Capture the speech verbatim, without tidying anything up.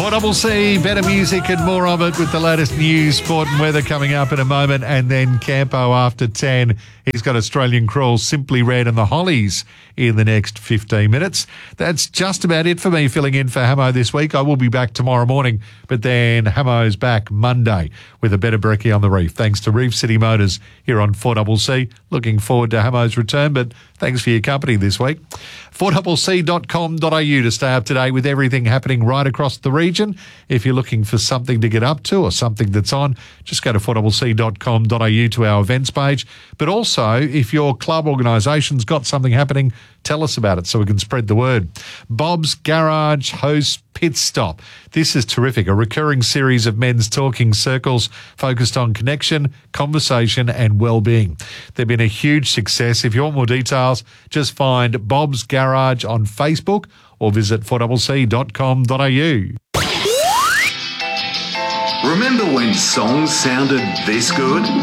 four C C, better music and more of it with the latest news, sport and weather coming up in a moment. And then Campo after ten. He's got Australian Crawl, Simply Red and the Hollies in the next fifteen minutes. That's just about it for me filling in for Hamo this week. I will be back tomorrow morning, but then Hamo's back Monday with a better brekkie on the reef. Thanks to Reef City Motors here on four C C. Looking forward to Hamo's return, but thanks for your company this week. four C C dot com dot a u to stay up to date with everything happening right across the region. If you're looking for something to get up to or something that's on, just go to four C C dot com dot a u to our events page. But also, if your club organisation's got something happening, tell us about it so we can spread the word. Bob's Garage hosts Pit Stop. This is terrific, a recurring series of men's talking circles focused on connection, conversation and well-being. They've been a huge success. If you want more details, just find Bob's Garage on Facebook or visit four C C dot com dot a u. Remember when songs sounded this good?